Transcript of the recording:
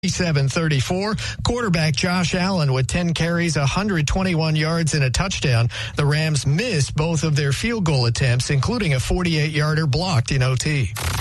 37-34. Quarterback Josh Allen with 10 carries, 121 yards and a touchdown. The Rams missed both of their field goal attempts, including a 48-yarder blocked in OT.